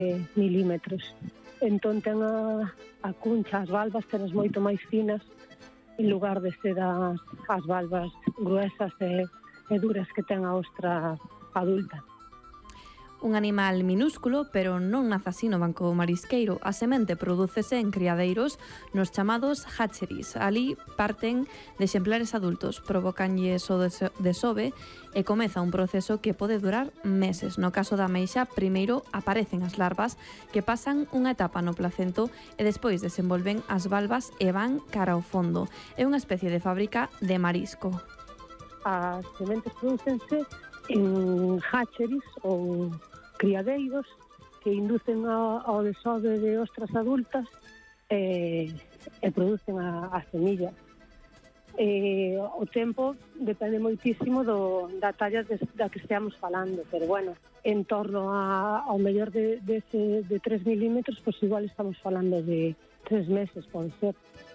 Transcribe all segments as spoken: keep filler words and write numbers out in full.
milímetros. Entón ten a, a cuncha, as valvas tenes moito máis finas en lugar de ser as, as valvas gruesas e, e duras que ten a ostra adulta. Un animal minúsculo, pero non nace así no banco marisqueiro. A semente prodúcese en criadeiros nos chamados hatcheries. Ali parten de exemplares adultos, provocanlles o desove e comeza un proceso que pode durar meses. No caso da ameixa, primeiro aparecen as larvas que pasan unha etapa no placento e despois desenvolven as valvas e van cara ao fondo. É unha especie de fábrica de marisco. As sementes prodúcense en hatcheries ou criadeiros que inducen ao desove de ostras adultas e, e producen a, a semilla. E, o tempo depende moitísimo do, da talla de, da que esteamos falando, pero bueno, en torno a, ao mellor de, de, ese, de tres milímetros, pois igual estamos falando de tres meses, pode ser.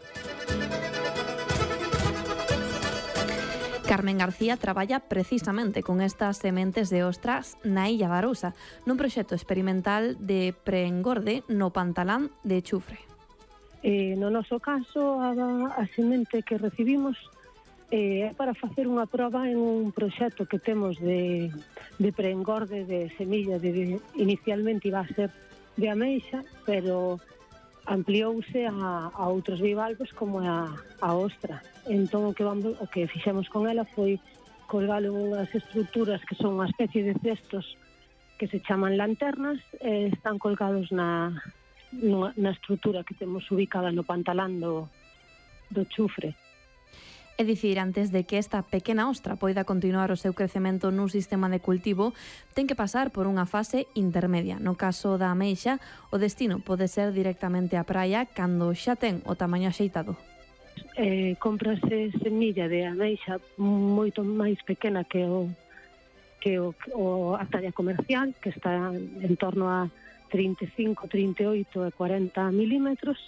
Carmen García traballa precisamente con estas sementes de ostras na Illa da Arousa, nun proxecto experimental de preengorde no pantalán de Chufre. Eh, no noso caso, a, a semente que recibimos é eh, para facer unha proba en un proxecto que temos de, de preengorde de semilla, de, de, inicialmente iba a ser de ameixa, pero ampliouse a, a outros bivalvos como a, a ostra. Entón o que, vamos, o que fixemos con ela foi colgalo en unhas estruturas que son unha especie de cestos que se chaman lanternas e están colgados na, na, na estrutura que temos ubicada no pantalán do, do Chufre. É dicir, antes de que esta pequena ostra poida continuar o seu crecemento nun sistema de cultivo, ten que pasar por unha fase intermedia. No caso da ameixa, o destino pode ser directamente a praia cando xa ten o tamaño axeitado. Eh, cómprase semilla de ameixa moito máis pequena que o que o, o a talla comercial, que está en torno a trinta e cinco, trinta e oito e cuarenta milímetros,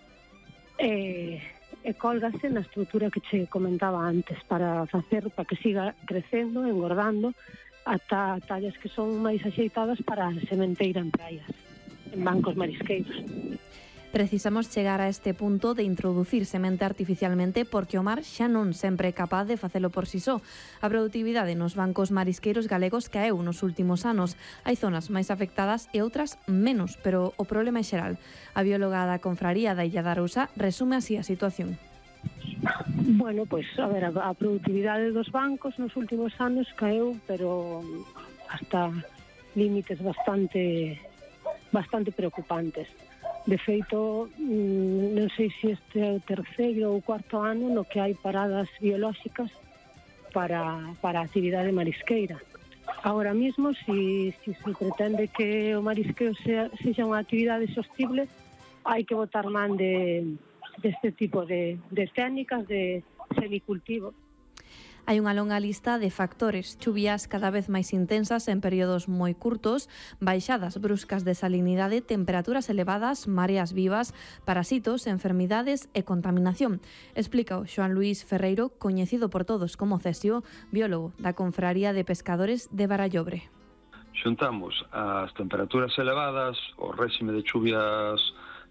e e cólgase na estrutura que che comentaba antes para facer, para que siga crecendo, engordando ata tallas que son máis axeitadas para a sementeira en praias, en bancos marisqueiros. Precisamos chegar a este punto de introducir semente artificialmente porque o mar xa non sempre é capaz de facelo por si só. A produtividade nos bancos marisqueiros galegos caeu nos últimos anos. Hai zonas máis afectadas e outras menos, pero o problema é xeral. A bióloga da Confraría da Illa da Arousa resume así a situación. Bueno, pois, a ver, a produtividade dos bancos nos últimos anos caeu, pero hasta límites bastante bastante preocupantes. De feito, non sei se este é o terceiro ou cuarto ano no que hai paradas biolóxicas para, para a actividade marisqueira. Agora mesmo, si, si se pretende que o marisqueo sea, sexa unha actividade sostible, hai que botar man de, deste tipo de, de técnicas de semicultivo. Hai unha longa lista de factores, chuvias cada vez máis intensas en períodos moi curtos, baixadas bruscas de salinidade, temperaturas elevadas, mareas vivas, parasitos, enfermidades e contaminación. Explica o Xoán Luís Ferreiro, coñecido por todos como Cesio, biólogo da Confraría de Pescadores de Barallobre. Xuntamos as temperaturas elevadas, o réxime de chuvias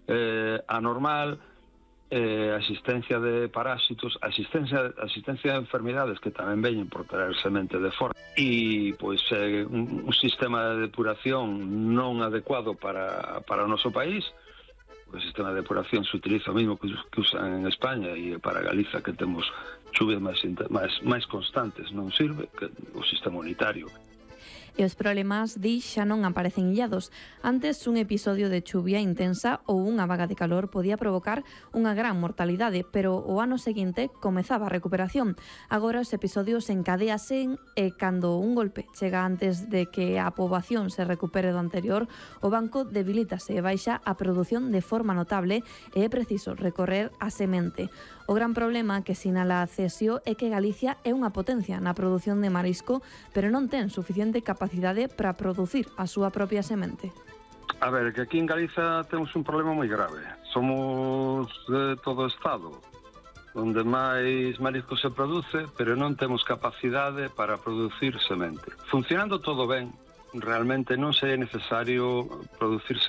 eh, anormal, eh, a existencia de parásitos, a existencia, a existencia de enfermidades que tamén veñen por traer semente de fora e pois eh, un, un sistema de depuración non adecuado para, para o noso país. O sistema de depuración se utiliza o mesmo que, que usan en España e para Galiza, que temos chuvias máis, máis, máis constantes, non sirve que o sistema unitario. E os problemas, di, xa non aparecen illados. Antes, un episodio de chuvia intensa ou unha vaga de calor podía provocar unha gran mortalidade, pero o ano seguinte comezaba a recuperación. Agora os episodios encadéasen e cando un golpe chega antes de que a poboación se recupere do anterior, o banco debilítase e baixa a produción de forma notable e é preciso recorrer a semente. O gran problema que sinala a Cesio é que Galicia é unha potencia na produción de marisco, pero non ten suficiente capacidade para producir a súa propia semente. A ver, que aquí en Galiza temos un problema moi grave. Somos de todo o Estado onde máis marisco se produce, pero non temos capacidade para producir semente. Funcionando todo ben, realmente non sería necesario producir